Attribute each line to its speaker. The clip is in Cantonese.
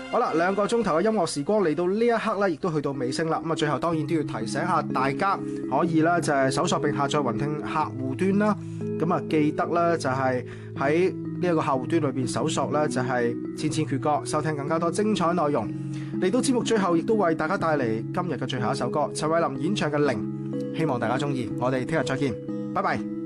Speaker 1: 好啦，2個鐘頭嘅音樂時光嚟到呢一刻咧，亦都去到尾聲啦。咁啊，最後當然都要提醒下大家，可以啦就係搜索並下載雲聽客戶端啦。咁啊，記得咧就係喺呢一個客戶端裏邊搜索咧就係千千闕歌，收聽更加多精彩內容。嚟到節目最後，亦都為大家帶嚟今日嘅最後一首歌，陳慧琳演唱嘅《零》，希望大家中意。我哋聽日再見，拜拜。